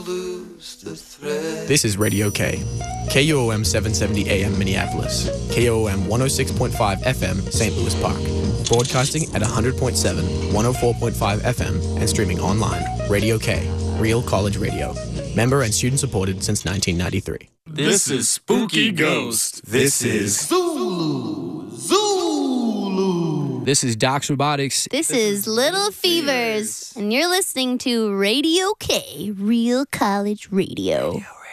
This is Radio K. KUOM 770 AM Minneapolis. KUOM 106.5 FM St. Louis Park. Broadcasting at 100.7, 104.5 FM and streaming online. Radio K. Real College Radio. Member and student supported since 1993. This is Spooky Ghost. This is Zulu. This is Docs Robotics. This is Little Fevers. And you're listening to Radio K, Real College Radio.